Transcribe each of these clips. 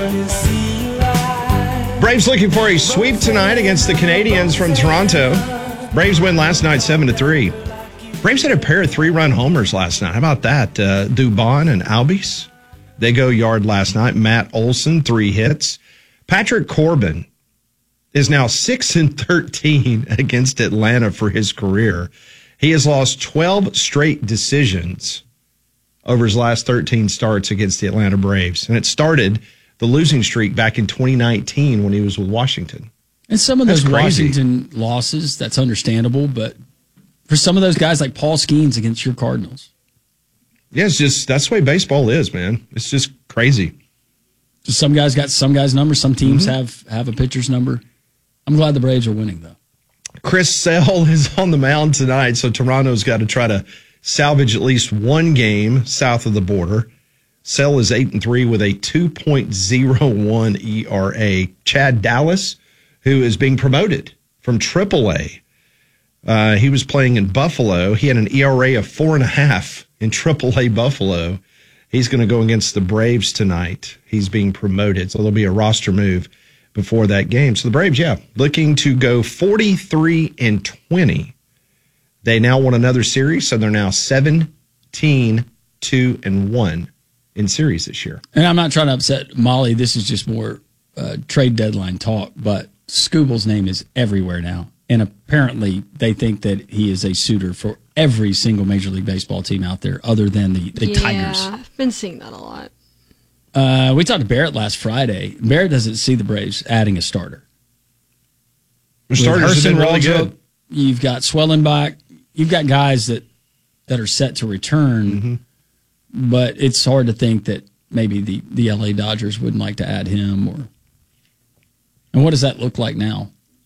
Braves looking for a sweep tonight against the Canadiens from Toronto. Braves win last night 7-3. Braves had a pair of 3-run homers last night. How about that? Dubon and Albies. They go yard last night. Matt Olson, 3 hits. Patrick Corbin is now 6-13 against Atlanta for his career. He has lost 12 straight decisions over his last 13 starts against the Atlanta Braves. And it started the losing streak back in 2019 when he was with Washington. And some of those Washington losses, that's understandable, but for some of those guys like Paul Skeens against your Cardinals. Yeah, it's just, that's the way baseball is, man. It's just crazy. So some guys got some guys' numbers. Some teams have a pitcher's number. I'm glad the Braves are winning, though. Chris Sale is on the mound tonight, so Toronto's got to try to salvage at least one game south of the border. Sale is 8-3 with a 2.01 ERA. Chad Dallas, who is being promoted from AAA, he was playing in Buffalo. He had an ERA of 4.5 in AAA Buffalo. He's going to go against the Braves tonight. He's being promoted, so there'll be a roster move before that game. So the Braves, looking to go 43-20. They now won another series, so they're now 17-2-1 in series this year. And I'm not trying to upset Molly. This is just more trade deadline talk, but Scooble's name is everywhere now. And apparently they think that he is a suitor for every single Major League Baseball team out there other than the Tigers. Yeah, I've been seeing that a lot. We talked to Barrett last Friday. Barrett doesn't see the Braves adding a starter. The starters have been really good. You've got Swellenbach. You've got guys that are set to return, but it's hard to think that maybe the LA Dodgers wouldn't like to add him. And what does that look like now?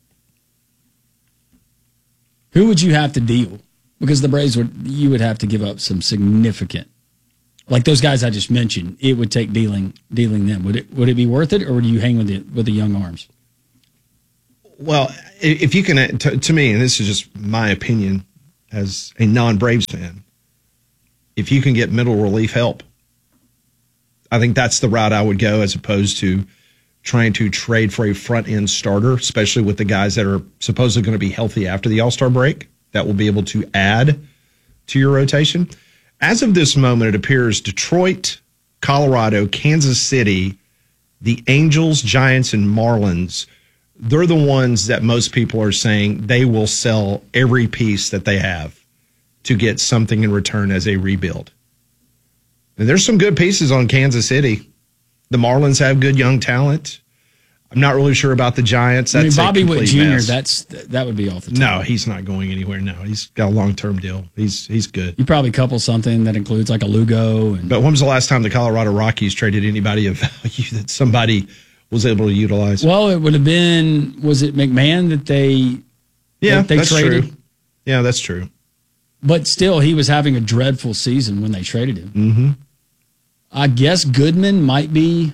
Who would you have to deal? Because the Braves you would have to give up some significant, like those guys I just mentioned. It would take dealing them. Would it be worth it, or would you hang with the young arms? Well, if you can, to me, and this is just my opinion as a non-Braves fan, if you can get middle relief help, I think that's the route I would go, as opposed to trying to trade for a front-end starter, especially with the guys that are supposedly going to be healthy after the All-Star break, that will be able to add to your rotation. As of this moment, it appears Detroit, Colorado, Kansas City, the Angels, Giants, and Marlins, they're the ones that most people are saying they will sell every piece that they have to get something in return as a rebuild. And there's some good pieces on Kansas City. The Marlins have good young talent. I'm not really sure about the Giants. That's Bobby Witt Jr., mess. that would be off the top. No, he's not going anywhere. No, he's got a long-term deal. He's good. You probably couple something that includes like a Lugo. But when was the last time the Colorado Rockies traded anybody of value that somebody was able to utilize? Well, it would have been, was it McMahon that they that's traded? True. Yeah, that's true. But still, he was having a dreadful season when they traded him. Mm-hmm. I guess Goodman might be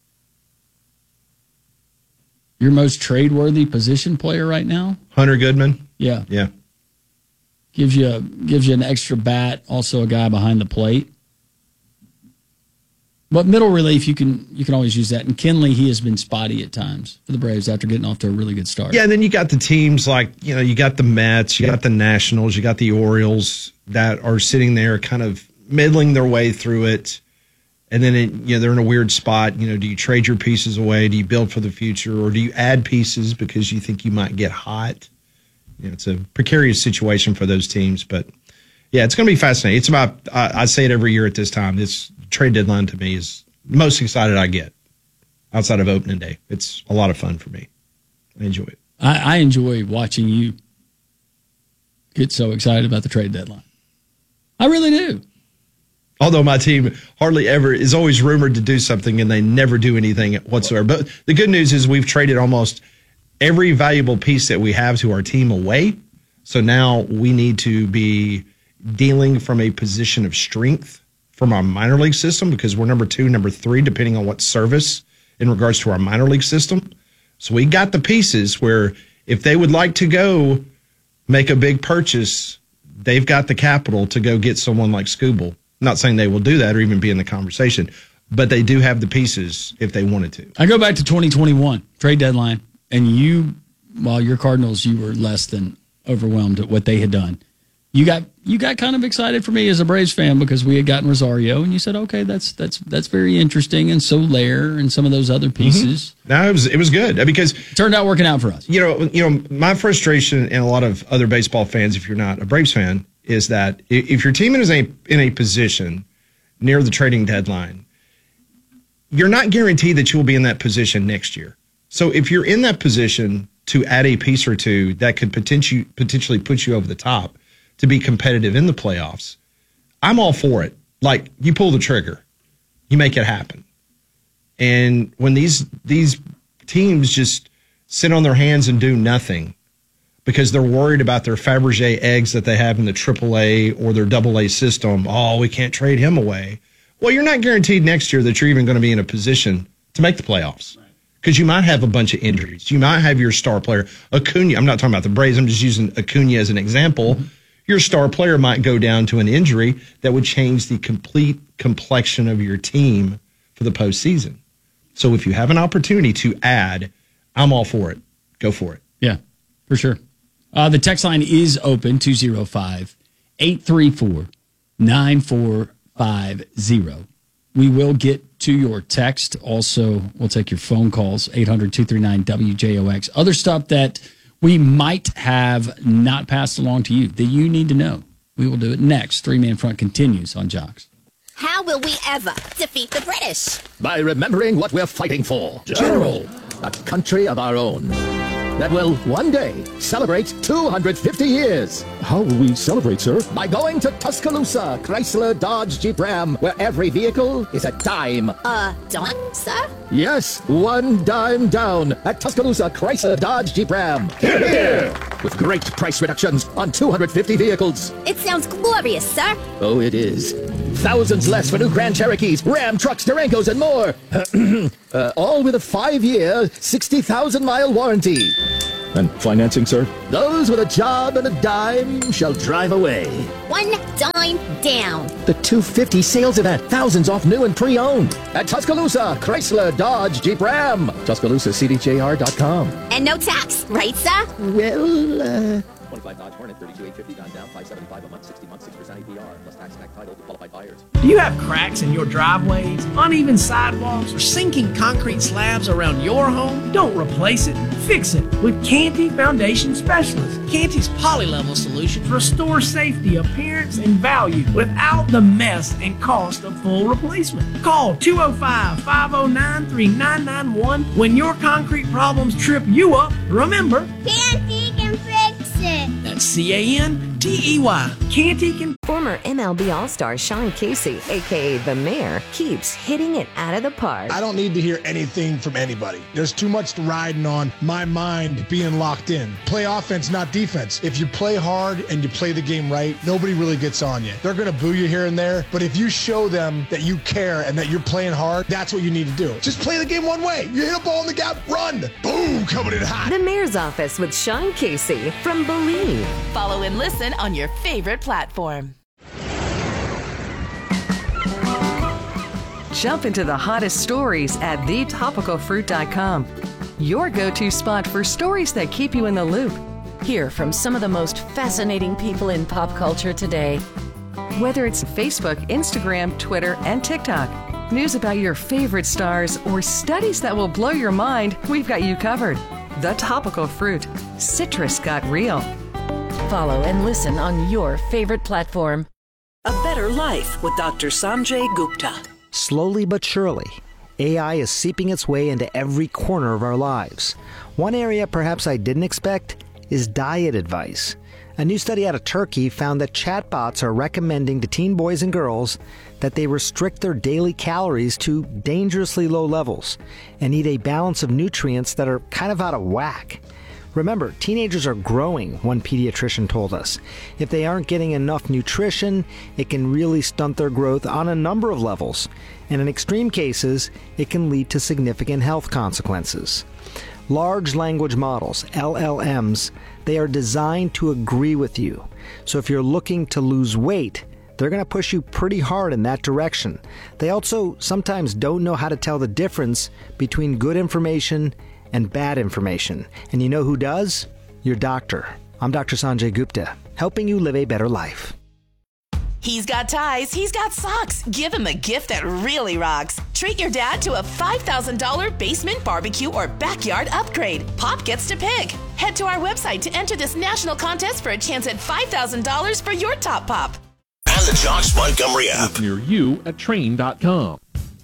your most trade-worthy position player right now. Hunter Goodman? Yeah. Yeah. Gives you an extra bat, also a guy behind the plate. But middle relief, you can always use that. And Kenley, he has been spotty at times for the Braves after getting off to a really good start. Yeah, and then you got the teams like, you got the Mets, you got the Nationals, you got the Orioles that are sitting there kind of middling their way through it. And then they're in a weird spot. Do you trade your pieces away? Do you build for the future? Or do you add pieces because you think you might get hot? It's a precarious situation for those teams. But, yeah, it's going to be fascinating. It's about, I say it every year at this time, this trade deadline to me is the most excited I get outside of opening day. It's a lot of fun for me. I enjoy it. I enjoy watching you get so excited about the trade deadline. I really do. Although my team hardly ever is always rumored to do something and they never do anything whatsoever. But the good news is we've traded almost every valuable piece that we have to our team away. So now we need to be dealing from a position of strength from our minor league system because we're number 2, number 3, depending on what service in regards to our minor league system. So we got the pieces where if they would like to go make a big purchase, they've got the capital to go get someone like Skubal. Not saying they will do that or even be in the conversation, but they do have the pieces if they wanted to. I go back to 2021 trade deadline, and while your Cardinals, you were less than overwhelmed at what they had done. You got kind of excited for me as a Braves fan because we had gotten Rosario, and you said, okay, that's very interesting, and Soler and some of those other pieces. Mm-hmm. No, it was good because it turned out working out for us. You know, my frustration and a lot of other baseball fans, if you're not a Braves fan, is that if your team is in a position near the trading deadline, you're not guaranteed that you will be in that position next year. So if you're in that position to add a piece or two that could potentially put you over the top to be competitive in the playoffs, I'm all for it. Like, you pull the trigger, you make it happen. And when these teams just sit on their hands and do nothing because they're worried about their Fabergé eggs that they have in the AAA or their AA system, oh, we can't trade him away. Well, you're not guaranteed next year that you're even going to be in a position to make the playoffs because you might have a bunch of injuries. You might have your star player, Acuna. I'm not talking about the Braves. I'm just using Acuna as an example. Mm-hmm. Your star player might go down to an injury that would change the complete complexion of your team for the postseason. So if you have an opportunity to add, I'm all for it. Go for it. Yeah, for sure. The text line is open, 205-834-9450. We will get to your text. Also, we'll take your phone calls, 800-239-WJOX. Other stuff that we might have not passed along to you that you need to know. We will do it next. Three Man Front continues on Jocks. How will we ever defeat the British? By remembering what we're fighting for. General, a country of our own that will one day celebrate 250 years. How will we celebrate, sir? By going to Tuscaloosa, Chrysler, Dodge, Jeep, Ram, where every vehicle is a dime. Dime, sir? Yes, one dime down at Tuscaloosa, Chrysler, Dodge, Jeep, Ram. Hear, hear. With great price reductions on 250 vehicles. It sounds glorious, sir. Oh, it is. Thousands less for new Grand Cherokees, Ram trucks, Durangos, and more. All with a 5-year, 60,000-mile warranty. And financing, sir? Those with a job and a dime shall drive away. One dime down. The 250 sales event. Thousands off new and pre-owned. At Tuscaloosa, Chrysler, Dodge, Jeep, Ram. TuscaloosaCDJR.com. And no tax, right, sir? Well, 25 Dodge Hornet, 32,850, gone down, 575 a month, 60 months, 6% APR, plus tax and title to qualified buyers. Do you have cracks in your driveways, uneven sidewalks, or sinking concrete slabs around your home? Don't replace it, fix it with Canty Foundation Specialists. Canty's poly-level solutions restore safety, appearance, and value without the mess and cost of full replacement. Call 205-509-3991 when your concrete problems trip you up. Remember, Canty can fix it. That's C-A-N-T-E-Y. Canty can. Former MLB All-Star Sean Casey, a.k.a. The Mayor, keeps hitting it out of the park. I don't need to hear anything from anybody. There's too much riding on my mind being locked in. Play offense, not defense. If you play hard and you play the game right, nobody really gets on you. They're going to boo you here and there, but if you show them that you care and that you're playing hard, that's what you need to do. Just play the game one way. You hit a ball in the gap, run. Boom, coming in hot. The Mayor's Office with Sean Casey from Believe. Follow and listen on your favorite platform. Jump into the hottest stories at thetopicalfruit.com. Your go-to spot for stories that keep you in the loop. Hear from some of the most fascinating people in pop culture today. Whether it's Facebook, Instagram, Twitter, and TikTok, news about your favorite stars, or studies that will blow your mind, we've got you covered. The Topical Fruit. Citrus got real. Follow and listen on your favorite platform. A Better Life with Dr. Sanjay Gupta. Slowly but surely, AI is seeping its way into every corner of our lives. One area perhaps I didn't expect is diet advice. A new study out of Turkey found that chatbots are recommending to teen boys and girls that they restrict their daily calories to dangerously low levels and eat a balance of nutrients that are kind of out of whack. Remember, teenagers are growing, one pediatrician told us. If they aren't getting enough nutrition, it can really stunt their growth on a number of levels. And in extreme cases, it can lead to significant health consequences. Large language models, LLMs, they are designed to agree with you. So if you're looking to lose weight, they're going to push you pretty hard in that direction. They also sometimes don't know how to tell the difference between good information and bad information. And you know who does? Your doctor. I'm Dr. Sanjay Gupta, helping you live a better life. He's got ties, he's got socks. Give him a gift that really rocks. Treat your dad to a $5,000 basement barbecue or backyard upgrade. Pop gets to pick. Head to our website to enter this national contest for a chance at $5,000 for your top pop. And the Josh Montgomery app. Near you at train.com.